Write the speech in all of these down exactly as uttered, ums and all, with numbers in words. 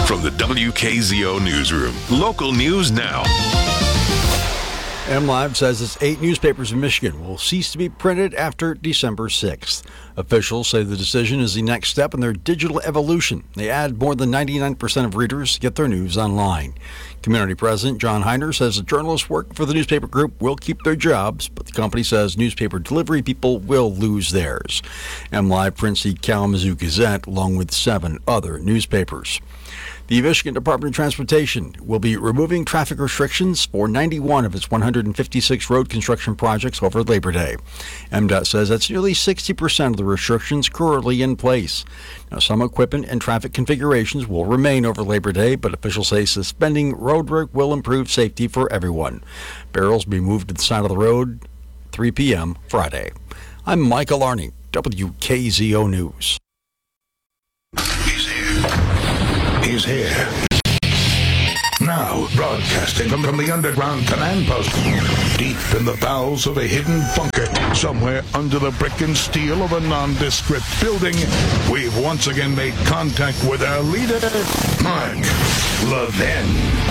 From the W K Z O Newsroom, local news now. MLive says its eight newspapers in Michigan will cease to be printed after December sixth. Officials say the decision is the next step in their digital evolution. They add more than ninety-nine percent of readers get their news online. Community President John Heiner says the journalists working for the newspaper group will keep their jobs, but the company says newspaper delivery people will lose theirs. MLive prints the Kalamazoo Gazette along with seven other newspapers. The Michigan Department of Transportation will be removing traffic restrictions for ninety-one of its one hundred fifty-six road construction projects over Labor Day. M D O T says that's nearly sixty percent of the restrictions currently in place. Now, some equipment and traffic configurations will remain over Labor Day, but officials say suspending road work will improve safety for everyone. Barrels will be moved to the side of the road three p.m. Friday. I'm Michael Arning, W K Z O News. He's here. Now, broadcasting from, from the underground command post, deep in the bowels of a hidden bunker, somewhere under the brick and steel of a nondescript building, we've once again made contact with our leader, Mark Levin.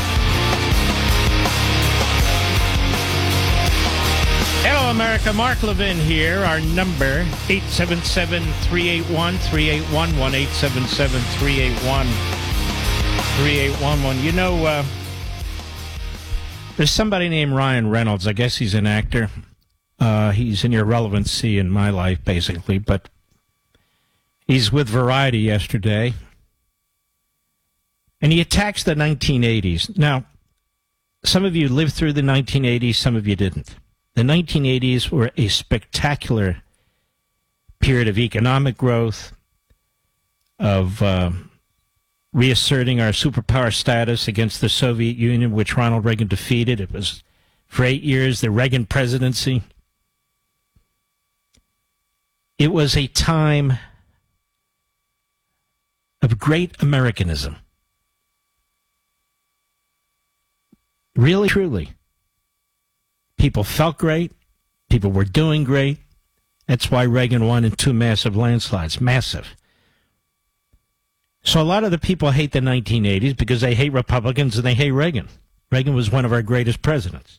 Hello, America. Mark Levin here. Our number, eight seven seven, three eight one, three eight one one, eight seven seven, three eight one, three eight one one. You know, uh, there's somebody named Ryan Reynolds. I guess he's an actor. Uh, he's an irrelevancy in my life, basically, but he's with Variety yesterday, and he attacks the nineteen eighties. Now, some of you lived through the nineteen eighties, some of you didn't. The nineteen eighties were a spectacular period of economic growth, of uh, reasserting our superpower status against the Soviet Union, which Ronald Reagan defeated. It was, for eight years, the Reagan presidency. It was a time of great Americanism. Really, truly. People felt great. People were doing great. That's why Reagan won in two massive landslides. Massive. So a lot of the people hate the nineteen eighties because they hate Republicans and they hate Reagan. Reagan was one of our greatest presidents.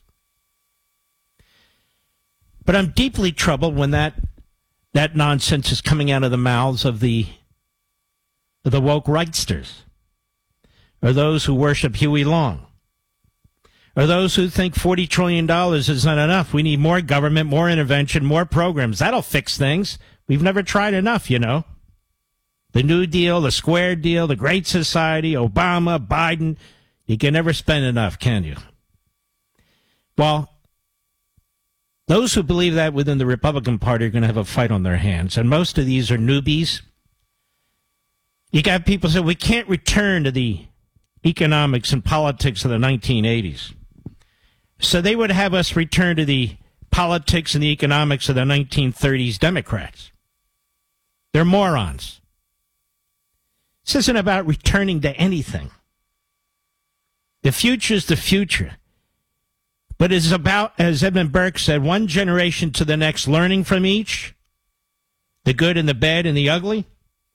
But I'm deeply troubled when that that nonsense is coming out of the mouths of the, of the woke rightsters, or those who worship Huey Long, or those who think forty trillion dollars is not enough. We need more government, more intervention, more programs. That'll fix things. We've never tried enough, you know. The New Deal, the Square Deal, the Great Society, Obama, Biden. You can never spend enough, can you? Well, those who believe that within the Republican Party are going to have a fight on their hands. And most of these are newbies. You got people say, we can't return to the economics and politics of the nineteen eighties. So they would have us return to the politics and the economics of the nineteen thirties Democrats. They're morons. This isn't about returning to anything. The future's the future. But it's about, as Edmund Burke said, one generation to the next, learning from each, the good and the bad and the ugly,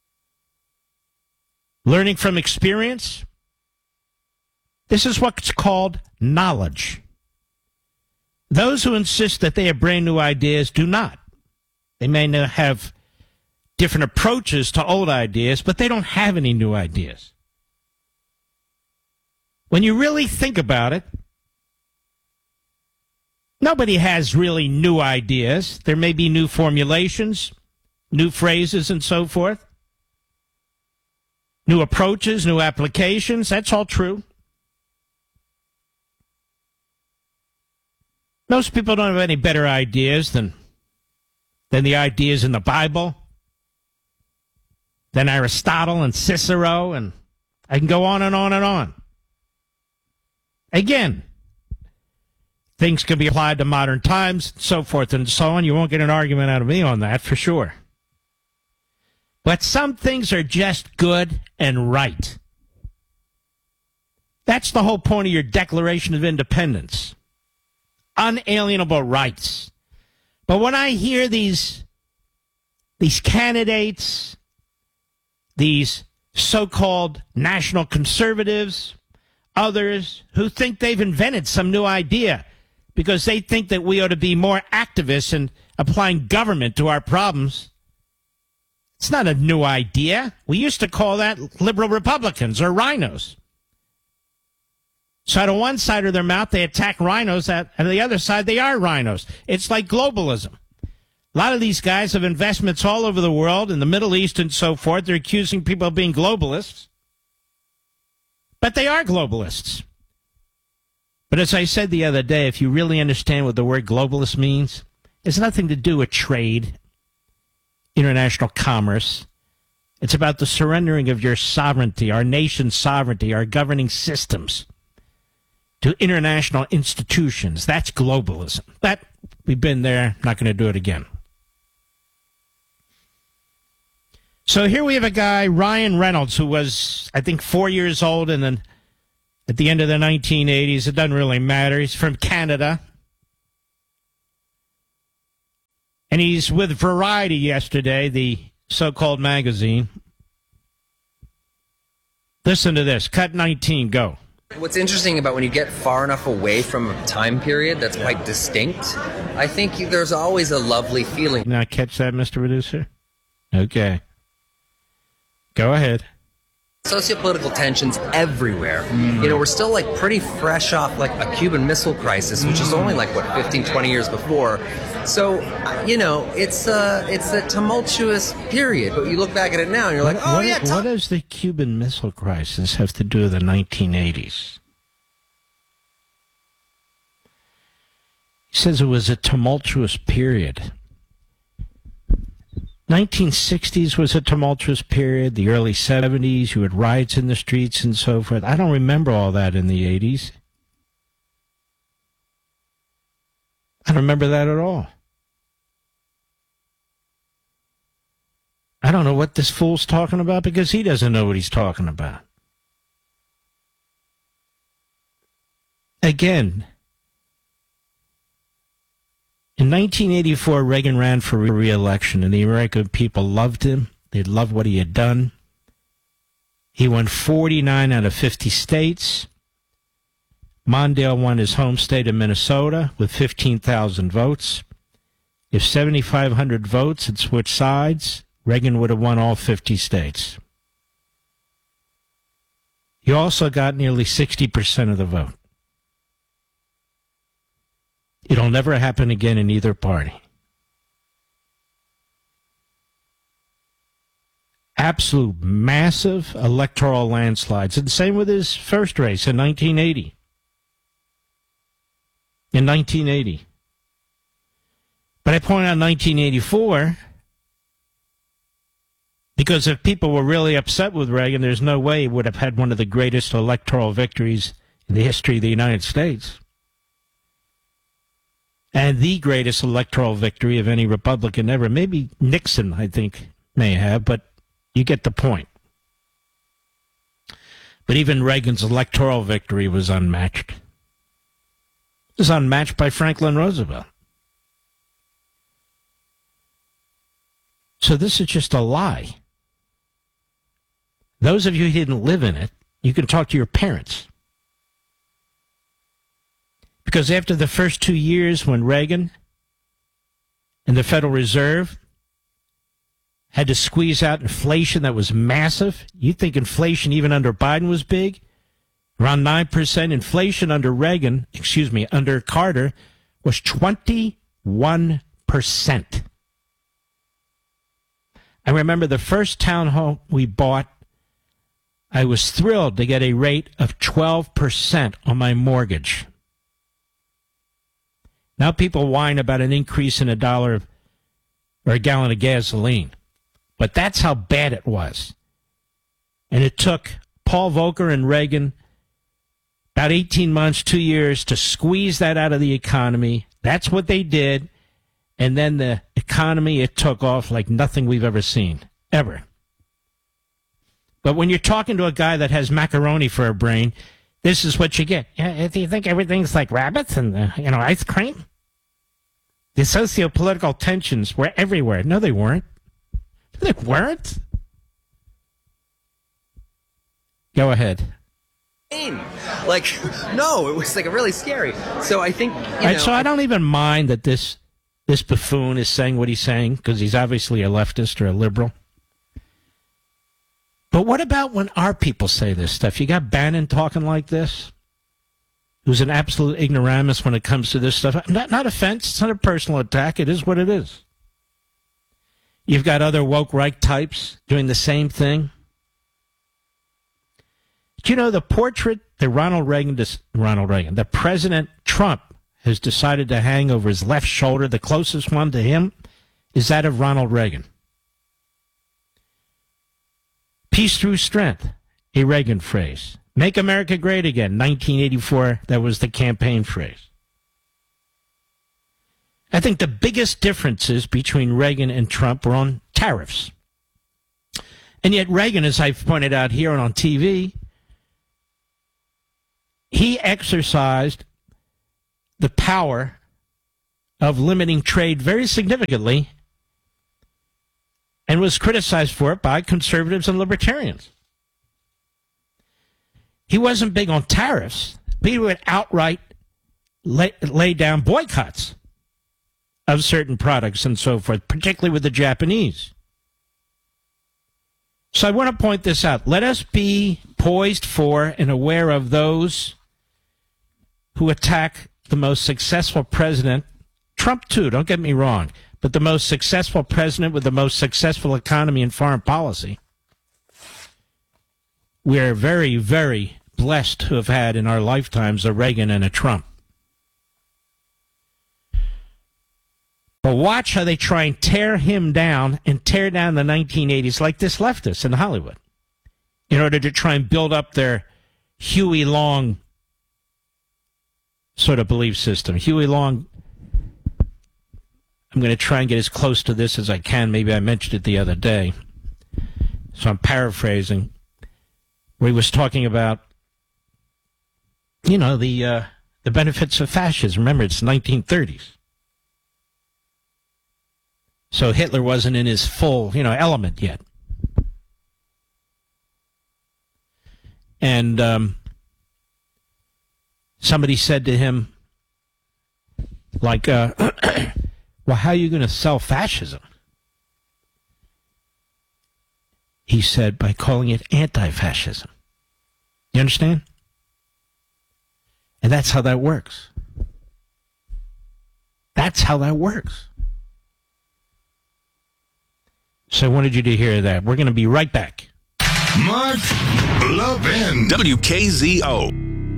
learning from experience. This is what's called knowledge. Those who insist that they have brand new ideas do not. They may not have different approaches to old ideas, but they don't have any new ideas. When you really think about it, nobody has really new ideas. There may be new formulations, new phrases, and so forth. New approaches, new applications. That's all true. Most people don't have any better ideas than, than the ideas in the Bible, than Aristotle and Cicero, and I can go on and on and on. Again, things can be applied to modern times, so forth and so on. You won't get an argument out of me on that, for sure. But some things are just good and right. That's the whole point of your Declaration of Independence. Unalienable rights. But when I hear these, these candidates, these so-called national conservatives, others who think they've invented some new idea because they think that we ought to be more activists in applying government to our problems. It's not a new idea. We used to call that liberal Republicans or rhinos. So out of one side of their mouth, they attack rhinos. Out of the other side, they are rhinos. It's like globalism. A lot of these guys have investments all over the world, in the Middle East and so forth. They're accusing people of being globalists. But they are globalists. But as I said the other day, if you really understand what the word globalist means, it's nothing to do with trade, international commerce. It's about the surrendering of your sovereignty, our nation's sovereignty, our governing systems to international institutions. That's globalism. That, we've been there, not going to do it again. So here we have a guy, Ryan Reynolds, who was, I think, four years old and then at the end of the nineteen eighties. It doesn't really matter. He's from Canada. And he's with Variety yesterday, the so-called magazine. Listen to this. Cut nineteen, go. What's interesting about when you get far enough away from a time period that's quite distinct, I think there's always a lovely feeling. Now catch that, Mister Producer? Okay. Go ahead. Sociopolitical tensions everywhere. Mm. You know, we're still like pretty fresh off like a Cuban Missile Crisis, which is only like, what, fifteen, twenty years before. So, you know, it's a, it's a tumultuous period, but you look back at it now and you're like, oh, what, yeah. T- what does the Cuban Missile Crisis have to do with the nineteen eighties? He says it was a tumultuous period. nineteen sixties was a tumultuous period. The early seventies, you had riots in the streets and so forth. I don't remember all that in the eighties. I don't remember that at all. I don't know what this fool's talking about because he doesn't know what he's talking about. Again, in nineteen eighty-four, Reagan ran for re-election, and the American people loved him. They loved what he had done. He won forty-nine out of fifty states. Mondale won his home state of Minnesota with fifteen thousand votes. If seventy-five hundred votes had switched sides, Reagan would have won all fifty states. He also got nearly sixty percent of the vote. It'll never happen again in either party. Absolute massive electoral landslides. And same with his first race in nineteen eighty. In nineteen eighty. But I point out nineteen eighty-four because if people were really upset with Reagan, there's no way he would have had one of the greatest electoral victories in the history of the United States. And the greatest electoral victory of any Republican ever. Maybe Nixon, I think, may have, but you get the point. But even Reagan's electoral victory was unmatched. It was unmatched by Franklin Roosevelt. So this is just a lie. Those of you who didn't live in it, you can talk to your parents. Because after the first two years when Reagan and the Federal Reserve had to squeeze out inflation that was massive, you think inflation even under Biden was big? Around nine percent. Inflation under Reagan, excuse me, under Carter was twenty-one percent. I remember the first townhome we bought, I was thrilled to get a rate of twelve percent on my mortgage. Now people whine about an increase in a dollar or a gallon of gasoline. But that's how bad it was. And it took Paul Volcker and Reagan about eighteen months, two years to squeeze that out of the economy. That's what they did. And then the economy, it took off like nothing we've ever seen, ever. But when you're talking to a guy that has macaroni for a brain, this is what you get. Yeah, do you think everything's like rabbits and, uh, you know, ice cream? The socio-political tensions were everywhere. No, they weren't. They weren't. Go ahead. Like, no, it was like really scary. So I think, you know, Right, so I don't even mind that this this buffoon is saying what he's saying, because he's obviously a leftist or a liberal. But what about when our people say this stuff? You got Bannon talking like this, who's an absolute ignoramus when it comes to this stuff. Not, not offense. It's not a personal attack. It is what it is. You've got other woke right types doing the same thing. Do you know the portrait that Ronald Reagan, Ronald Reagan, that President Trump has decided to hang over his left shoulder, the closest one to him, is that of Ronald Reagan. Peace through strength, a Reagan phrase. Make America great again, nineteen eighty-four, that was the campaign phrase. I think the biggest differences between Reagan and Trump were on tariffs. And yet Reagan, as I've pointed out here and on T V, he exercised the power of limiting trade very significantly and was criticized for it by conservatives and libertarians. He wasn't big on tariffs, but he would outright lay, lay down boycotts of certain products and so forth, particularly with the Japanese. So I want to point this out. Let us be poised for and aware of those who attack the most successful president, Trump too, don't get me wrong, but the most successful president with the most successful economy and foreign policy. We are very, very blessed to have had in our lifetimes a Reagan and a Trump. But watch how they try and tear him down and tear down the nineteen eighties like this leftist in Hollywood in order to try and build up their Huey Long sort of belief system. Huey Long, I'm going to try and get as close to this as I can. Maybe I mentioned it the other day. So I'm paraphrasing. Where he was talking about, you know, the uh, the benefits of fascism. Remember, it's nineteen thirties. So Hitler wasn't in his full, you know, element yet. And um, somebody said to him, like, uh, well, how are you going to sell fascism? He said, by calling it anti-fascism. You understand? And that's how that works. That's how that works. So I wanted you to hear that. We're going to be right back. Mark Levin. W K Z O.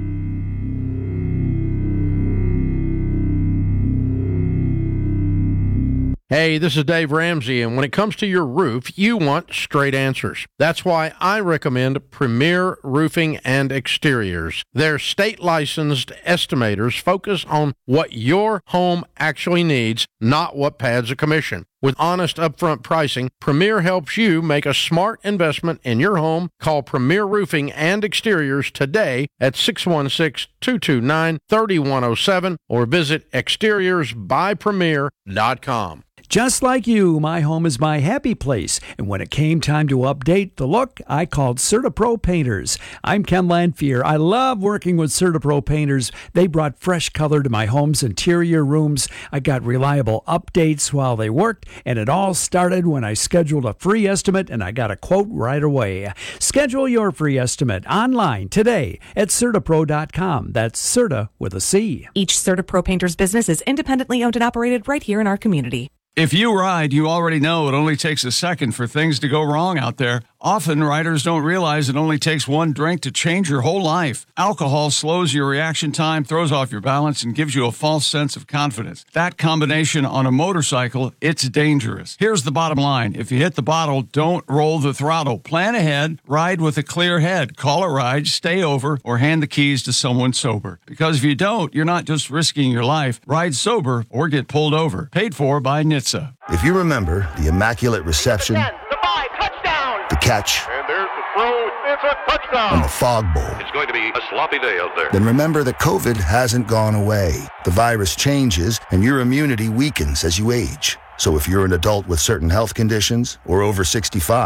Hey, this is Dave Ramsey, and when it comes to your roof, you want straight answers. That's why I recommend Premier Roofing and Exteriors. Their state-licensed estimators focus on what your home actually needs, not what pads a commission. With honest upfront pricing, Premier helps you make a smart investment in your home. Call Premier Roofing and Exteriors today at six one six, two two nine, three one zero seven or visit exteriors by premier dot com. Just like you, my home is my happy place. And when it came time to update the look, I called CertaPro Painters. I'm Ken Lanphier. I love working with CertaPro Painters. They brought fresh color to my home's interior rooms. I got reliable updates while they worked, and it all started when I scheduled a free estimate and I got a quote right away. Schedule your free estimate online today at Certapro dot com. That's Certa with a C. Each CertaPro Painters business is independently owned and operated right here in our community. If you ride, you already know it only takes a second for things to go wrong out there. Often, riders don't realize it only takes one drink to change your whole life. Alcohol slows your reaction time, throws off your balance, and gives you a false sense of confidence. That combination on a motorcycle, it's dangerous. Here's the bottom line. If you hit the bottle, don't roll the throttle. Plan ahead, ride with a clear head. Call a ride, stay over, or hand the keys to someone sober. Because if you don't, you're not just risking your life. Ride sober or get pulled over. Paid for by N H T S A. If you remember the immaculate reception, ten, the five, touchdown, the catch, and there's the throw, it's a touchdown, and the fog bowl, it's going to be a sloppy day out there. Then remember that COVID hasn't gone away. The virus changes, and your immunity weakens as you age. So if you're an adult with certain health conditions or over sixty-five,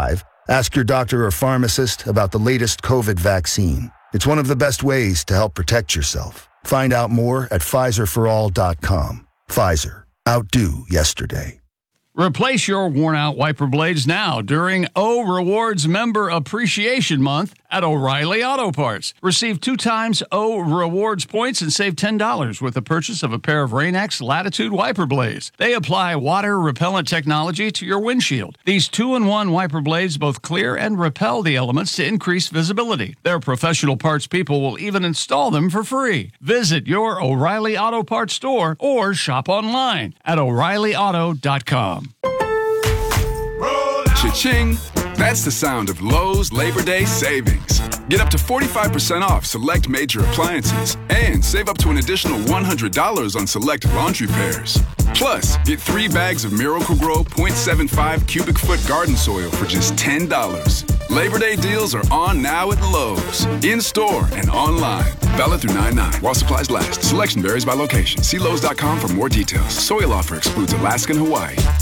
Ask your doctor or pharmacist about the latest COVID vaccine. It's one of the best ways to help protect yourself. Find out more at Pfizer for all dot com. Pfizer. Outdo yesterday. Replace your worn-out wiper blades now during O Rewards Member Appreciation Month at O'Reilly Auto Parts. Receive two times O Rewards points and save ten dollars with the purchase of a pair of Rain-X Latitude wiper blades. They apply water-repellent technology to your windshield. These two-in-one wiper blades both clear and repel the elements to increase visibility. Their professional parts people will even install them for free. Visit your O'Reilly Auto Parts store or shop online at O'Reilly Auto dot com. Cha-ching! That's the sound of Lowe's Labor Day savings. Get up to forty-five percent off select major appliances and save up to an additional one hundred dollars on select laundry pairs. Plus, get three bags of Miracle-Gro point seven five cubic foot garden soil for just ten dollars. Labor Day deals are on now at Lowe's, in-store and online. Valid through nine nine while supplies last. Selection varies by location. See Lowe's dot com for more details. Soil offer excludes Alaska and Hawaii.